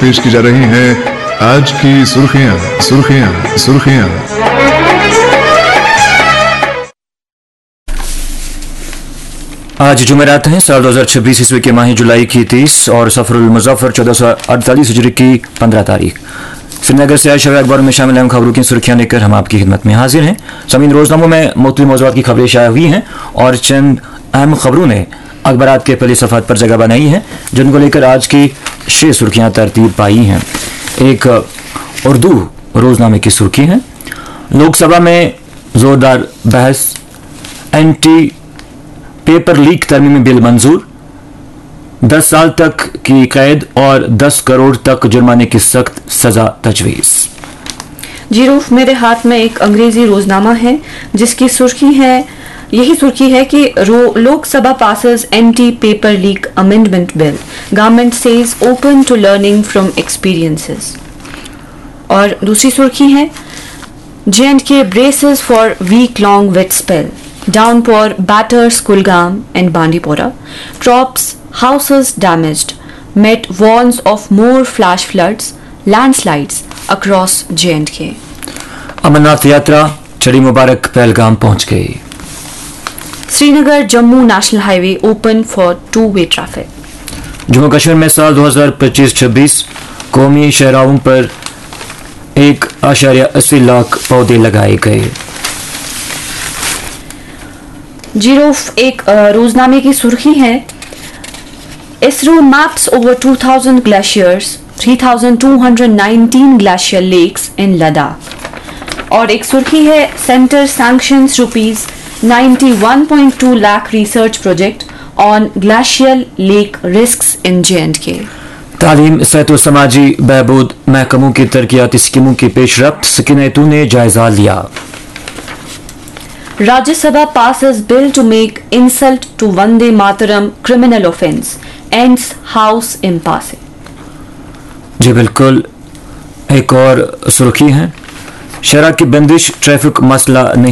पेश की जा रही हैं आज की सुर्खियां। आज जुमेरात है, साल 2026 ईस्वी के माह जुलाई की 30 और सफरुल मुज़फ़्फ़र 1448 हिजरी की 15 तारीख। श्रीनगर से आज शब अखबार में शामिल अहम खबरों की सुर्खियां लेकर हम आपकी खिदमत में हाजिर हैं। ज़मीन रोजनामों में मुख्तलिफ मौज़ूआत की खबरें शाया हुई हैं और चंद अहम खबरों ने अखबारात के पहले सफ़ात पर जगह बनाई है, जिनको लेकर आज की 6 सुर्खियां तरतीब पाई हैं। एक उर्दू रोजनामे की सुर्खी है, लोकसभा में जोरदार बहस, एंटी पेपर लीक तरमीमी बिल मंजूर, 10 साल तक की कैद और 10 करोड़ तक जुर्माने की सख्त सजा तजवीज़। जीरूफ मेरे हाथ में एक अंग्रेजी रोजनामा है जिसकी यही सुर्खी है कि Lok Sabha passes anti paper leak amendment bill, government says open to learning from experiences. और दूसरी सुर्खी है J&K braces for week-long wet spell. Downpour batters Kulgam and Bandipora. Crops, houses damaged. Met warns of more flash floods, landslides across J&K. Amarnath यात्रा चढ़ी मुबारक पहलगाम पहुंच गई। Srinagar Jammu national highway open for 2-way traffic. Jammu Kashmir में साल 2025-26 कौमी शहराहों पर 1.80 लाख पौधे लगाए गए। जीरोफ एक रोजनामे की सुर्खी है, ISRO maps over 2000 glaciers, 3219 glacier lakes इन लद्दाख। और एक सुर्खी है, centre sanctions ₹91.2 lakh research project on glacial lake risks in J&K। तालीम, सेहत व समाजी बहबूद महकमों की तरक्याती स्कीमों की पेशरफ्त सकीनतू ने जायजा लिया। Rajya Sabha passes bill to make insult to Vande Mataram criminal offence, ends House impasse। जी बिल्कुल, एक और सुर्खी है, शराब की बंदिश ट्रैफिक मसला नहीं।